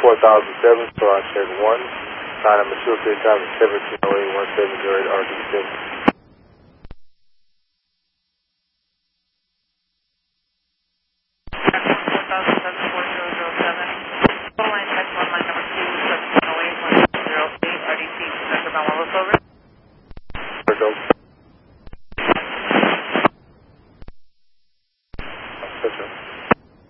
4007, so I check 1. Sign number 2 clear time is 1708-1708 RD6.